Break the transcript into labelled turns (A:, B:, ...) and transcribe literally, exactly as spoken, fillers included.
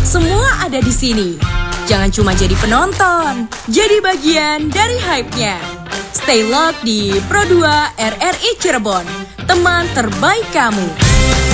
A: Semua ada di sini. Jangan cuma jadi penonton, jadi bagian dari hype-nya. Stay lock di Pro dua R R I Cirebon, teman terbaik kamu.